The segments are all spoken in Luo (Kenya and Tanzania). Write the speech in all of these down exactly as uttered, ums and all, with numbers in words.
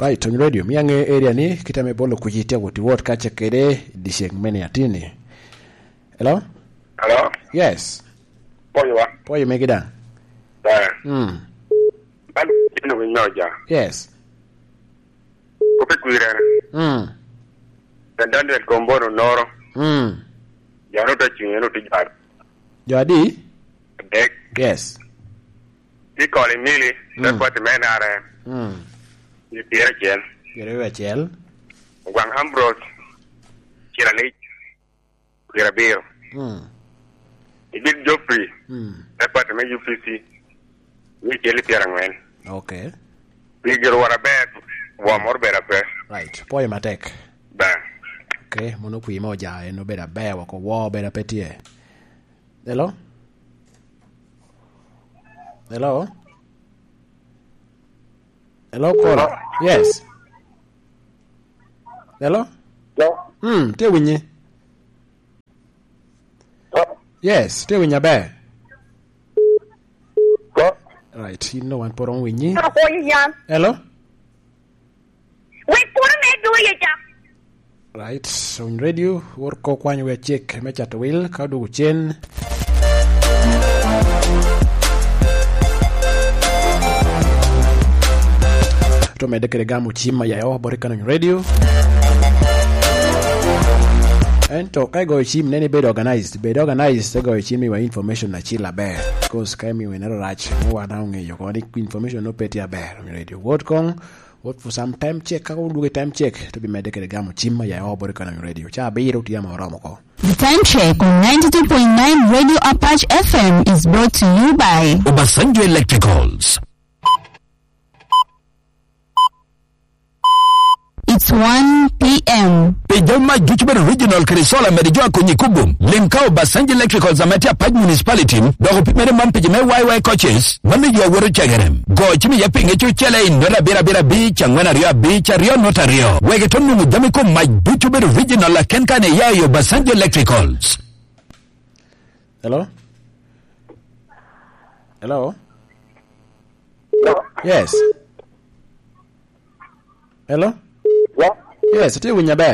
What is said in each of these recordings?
Right, on radio. Miange area ni kita me bolo kujitia woti wot kache kede disheng mene atini. Hello? Hello? Yes. Poyo wa? Poyo megida. Eh. Hmm. Balu ino winyoja. Yes. Kope kuirene. Hmm. Tendande kombono noro. Hmm. Jaro ta chingeno tijar. Jadi? Dek. Yes. Di koli mili. Mm. Kwa timene are. Hmm. Di tira chen. Tira chen. Gwang Ambrose. Kira lich. Kira biro. Hmm. Ibit Joffrey. Hmm. Kwa timene U P C. Ni keli tira ngwen. Okay. Bigir wara bet. Wamor bera pe. Right. Poyo matek. Ba. Okay. Mono kui moja eno bera be wako wo bera petie. Hello? Hello? Hello, caller. Yes. Hello? Hello? Hmm, te winyi. Hello? Yes, te winya be. Hello? Right, you know one porong winyi. Hello? Wait, what am I doing? Right, so in radio, work ko kwanyo we check mecha to will, kaudu chen. To medekere gamu chima ya yo borikano in radio. And to kai go chim nene bed organized. Bed organized to go chim wa information na chila bear. Because kai mi wenero rach no wa naunge yo ko information no peti ya bear on radio. What kong what for some time check ka do time check to be medekere gamu chima ya yo borikano in radio. Cha biro ti ya moromo ko. The time check on ninety-two point nine Radio Apache F M is brought to you by Obasanjo Electricals. It's one p.m. Pejama Juchber Regional Krisola Merijua Kunyikubum. Linkao Basanji Electrical Zamatia Paj Municipality. Dogo Pimere Mampejame Y Y coaches. Manijua Wuru Chagarem. Go Chimi Yaping Echu Chele in Nora Bira Bira Beach and Wena Rio Beach Rio Nota Rio. Wegetonu Mujamiko Maj Juchber Regional Kenkane Yayo Basanji Electricals. Hello? Hello? Hello? Yes. Hello? Hello? Yes, te winya be.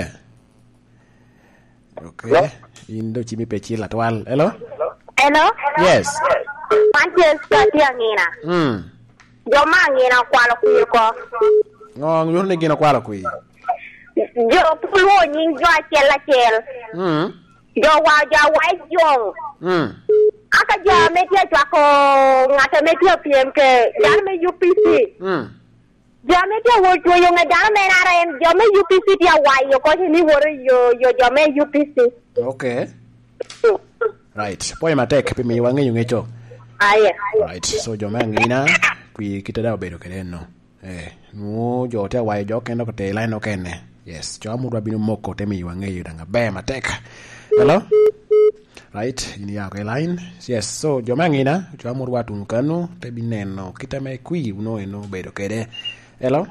Okay. Indo chimi pechi la twal. Hello? Hello? Yes. Manchester tiangina. Hmm. Jo mangina kwalo kuiko. Ngong yun ni gina kwala kui. Jo pulo nying jo chela chel. Hmm. Jo wa ja wa jo. Hmm. Aka ja metia chako ngata metia P M K. Dan me U P C. Hmm. Jame dia wo jo yo ngada me na ra em jame U P C dia wa yo ko ni wo yo yo jame U P C. Okay. Right. Poe matek pimi wange yungecho. Aye. Right. So jo mangina kui kitada obedo kedeno. Eh, mu jo te wa jo kendo ko te line no kene. Yes, jo amu rabinu moko te mi wange yudanga be matek. Hello? Right, ini ya ke line. Yes, so jo mangina jo amu watu nkanu te bineno kitame kui uno eno bedo kede. Hello?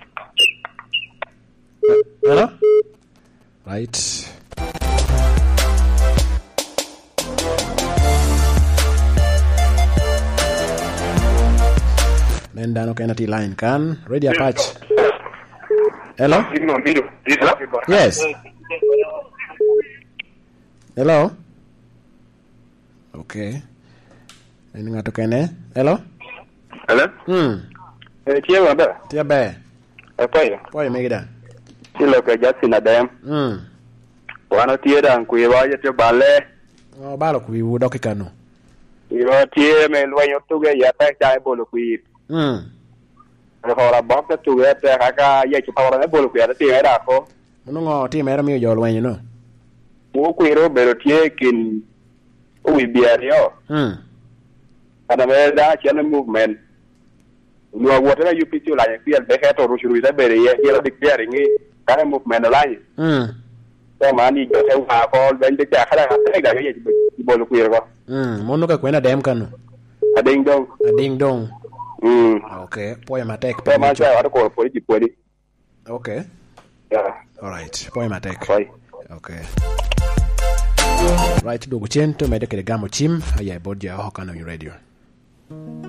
Hello? Right. Nenda no kena ti line kan. Ready Apache. Hello? Yes. Hello? Okay. Ini ngato kene. Hello? Hello? Hmm. Eh, tia wada. Tia be. Apa ya? Poe megida. Silo ka Justin Adam. Hmm. Wana tia dan ku yewa ya te bale. Oh, balo ku wu dokika no. Yewa tia me lwa yo tuge ya ta chai bolo ku yi. Hmm. Ko ra bok ta tuge ta ka ya chi pawra bolo ku ya ta tia da ko. Mungo ti mera mi jo lwenyi no. Mu ku ro bero tie kin u biario. Hmm. Ana me da chana movement. Nuwa wote na U P C la ya fiel de heto rushuru da bere ye ye la dikbiari ngi kana movement la ni. Hmm. So mani jo te wa ko ben de ja kala ta ga ye ji bolo ku yero. Hmm, mono ka kwena dem kanu. Ading dong. Ading dong. Mm. Okay, poe matek. So man sa wa ko poli ji poli. Okay. Yeah. All right. Poe matek. Bye. Okay. Right, dogo chento medekele gamo chim aya bodja hokano radio.